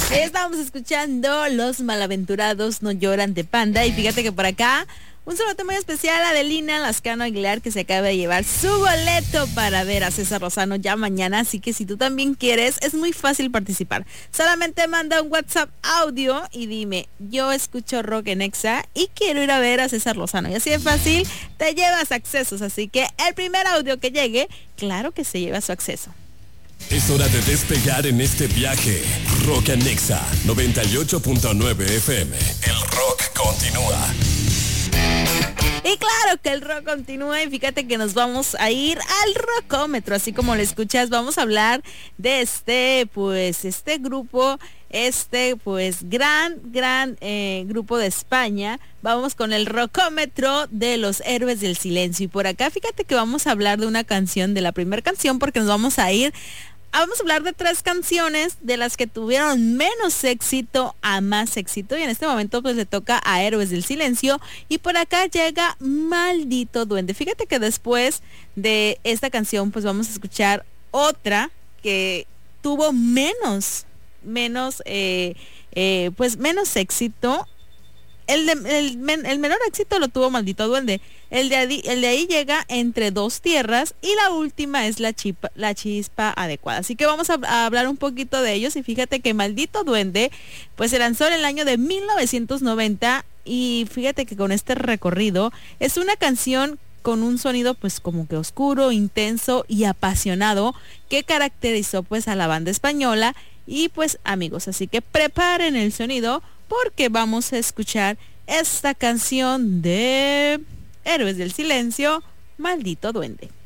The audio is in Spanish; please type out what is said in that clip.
Estamos escuchando Los Malaventurados No Lloran de Panda. Y fíjate que por acá un saludo muy especial a Adelina Lascano Aguilar, que se acaba de llevar su boleto para ver a César Lozano ya mañana. Así que si tú también quieres, es muy fácil participar. Solamente manda un WhatsApp audio y dime: yo escucho Rock en Exa y quiero ir a ver a César Lozano. Y así de fácil te llevas accesos. Así que el primer audio que llegue, claro que se lleva su acceso. Es hora de despegar en este viaje. Rock en Exa 98.9 FM. El rock continúa. Y claro que el rock continúa, y fíjate que nos vamos a ir al Rockómetro, así como lo escuchas. Vamos a hablar de este grupo, gran grupo de España. Vamos con el Rockómetro de los Héroes del Silencio. Y por acá, fíjate que vamos a hablar de una canción, de la primera canción, porque nos vamos a hablar de 3 canciones de las que tuvieron menos éxito a más éxito. Y en este momento pues le toca a Héroes del Silencio. Y por acá llega Maldito Duende. Fíjate que después de esta canción pues vamos a escuchar otra que tuvo menos éxito. El menor éxito lo tuvo Maldito Duende. El de ahí llega Entre Dos Tierras, y la última es la Chispa Adecuada. Así que vamos a hablar un poquito de ellos. Y fíjate que Maldito Duende pues se lanzó en el año de 1990, y fíjate que con este recorrido es una canción con un sonido pues como que oscuro, intenso y apasionado, que caracterizó pues a la banda española. Y pues amigos, así que preparen el sonido, porque vamos a escuchar esta canción de Héroes del Silencio, Maldito Duende.